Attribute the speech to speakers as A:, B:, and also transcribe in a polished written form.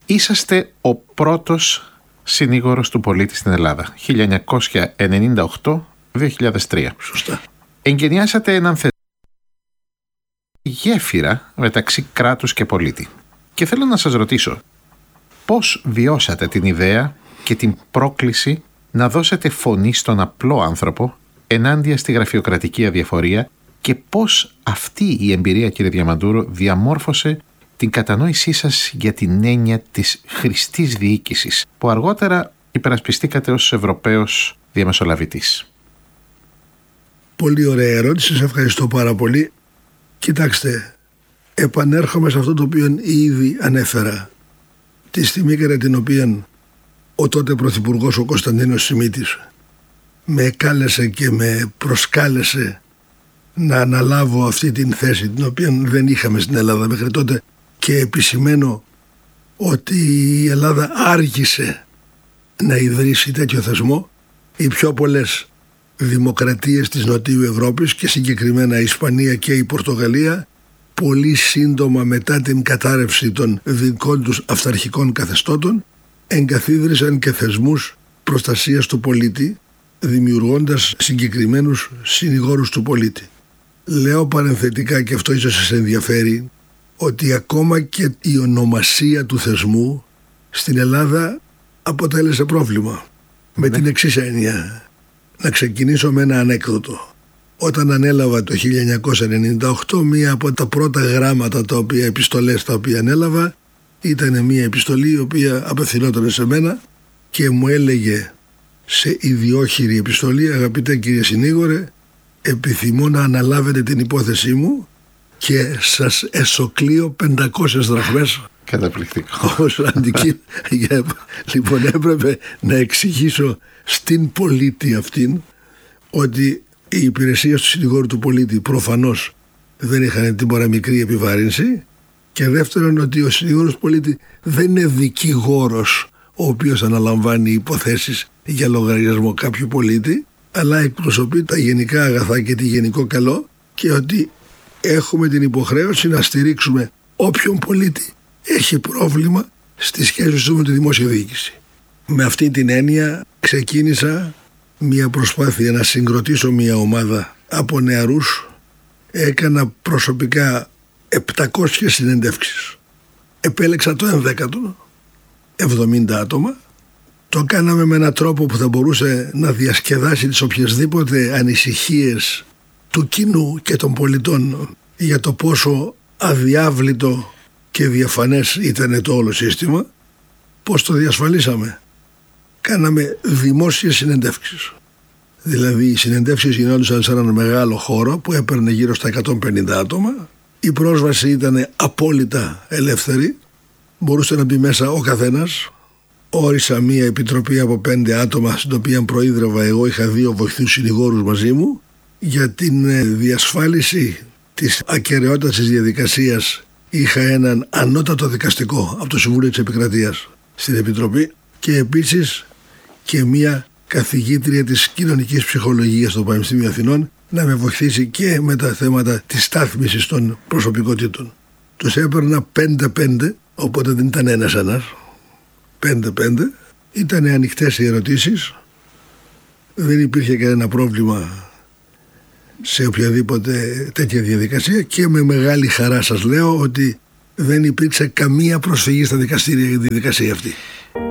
A: είσαστε ο πρώτος συνήγορος του πολίτη στην Ελλάδα, 1998-2003.
B: Σωστά.
A: Εγκαινιάσατε έναν γέφυρα μεταξύ κράτους και πολίτη. Και θέλω να σας ρωτήσω, πώς βιώσατε την ιδέα και την πρόκληση να δώσετε φωνή στον απλό άνθρωπο ενάντια στη γραφειοκρατική αδιαφορία και πώς αυτή η εμπειρία, κύριε Διαμαντούρου, διαμόρφωσε την κατανόησή σας για την έννοια της χρηστής διοίκησης που αργότερα υπερασπιστήκατε ως Ευρωπαίος διαμεσολαβητής?
B: Πολύ ωραία ερώτηση, σε ευχαριστώ πάρα πολύ. Κοιτάξτε, επανέρχομαι σε αυτό το οποίο ήδη ανέφερα. Τη στιγμή κατά την οποία ο τότε Πρωθυπουργός ο Κωνσταντίνος Σιμίτης με κάλεσε και με προσκάλεσε να αναλάβω αυτή την θέση, την οποία δεν είχαμε στην Ελλάδα μέχρι τότε, και επισημαίνω ότι η Ελλάδα άργησε να ιδρύσει τέτοιο θεσμό. Οι πιο πολλές δημοκρατίες της Νοτιού Ευρώπης και συγκεκριμένα η Ισπανία και η Πορτογαλία πολύ σύντομα μετά την κατάρρευση των δικών τους αυταρχικών καθεστώτων εγκαθίδρυσαν και θεσμούς προστασίας του πολίτη, δημιουργώντας συγκεκριμένους συνηγόρους του πολίτη. Λέω παρενθετικά, και αυτό ίσως σας ενδιαφέρει, ότι ακόμα και η ονομασία του θεσμού στην Ελλάδα αποτέλεσε πρόβλημα. Με την εξής έννοια. Να ξεκινήσω με ένα ανέκδοτο. Όταν ανέλαβα το 1998, μία από τα πρώτα γράμματα, επιστολές τα οποία ανέλαβα, ήταν μία επιστολή η οποία απευθυνόταν σε μένα και μου έλεγε σε ιδιόχειρη επιστολή: αγαπητέ κύριε συνήγορε, επιθυμώ να αναλάβετε την υπόθεσή μου και σας εσωκλείω 500 δραχμές.
A: Καταπληκτικό.
B: Ως αντικείμενο. Λοιπόν, έπρεπε να εξηγήσω στην πολίτη αυτήν ότι οι υπηρεσίες του συνηγόρου του πολίτη προφανώς δεν είχαν την παραμικρή επιβάρυνση, και δεύτερον ότι ο συνηγόρος του πολίτη δεν είναι δικηγόρος ο οποίος αναλαμβάνει υποθέσεις για λογαριασμό κάποιου πολίτη, αλλά εκπροσωπεί τα γενικά αγαθά και τη γενικό καλό, και ότι έχουμε την υποχρέωση να στηρίξουμε όποιον πολίτη έχει πρόβλημα στη σχέση του με τη δημόσια διοίκηση. Με αυτή την έννοια ξεκίνησα μια προσπάθεια να συγκροτήσω μια ομάδα από νεαρούς. Έκανα προσωπικά 700 συνεντεύξεις. Επέλεξα το 11ο, 70 άτομα. Το κάναμε με έναν τρόπο που θα μπορούσε να διασκεδάσει τις οποιασδήποτε ανησυχίες του κοινού και των πολιτών για το πόσο αδιάβλητο και διαφανές ήταν το όλο σύστημα. Πώς το διασφαλίσαμε? Κάναμε δημόσιες συνεντεύξεις. Δηλαδή οι συνεντεύξεις γινόντουσαν σε έναν μεγάλο χώρο που έπαιρνε γύρω στα 150 άτομα. Η πρόσβαση ήταν απόλυτα ελεύθερη. Μπορούσε να μπει μέσα ο καθένας. Όρισα μία επιτροπή από 5 άτομα, στην οποία προείδρευα εγώ. Είχα 2 βοηθούς συνηγόρους μαζί μου. Για την διασφάλιση της ακεραιότητας της διαδικασίας είχα έναν ανώτατο δικαστικό από το Συμβούλιο της Επικρατείας στην Επιτροπή, και επίσης και μία καθηγήτρια της κοινωνικής ψυχολογίας στο Πανεπιστήμιο Αθηνών να με βοηθήσει και με τα θέματα της στάθμισης των προσωπικότητων. Τους έπαιρνα 5-5, οπότε δεν ήταν ένας-ένας. 5-5. Ήταν ανοιχτές οι ερωτήσεις. Δεν υπήρχε κανένα πρόβλημα σε οποιαδήποτε τέτοια διαδικασία, και με μεγάλη χαρά σας λέω ότι δεν υπήρξε καμία προσφυγή στα δικαστήρια για τη διαδικασία αυτή.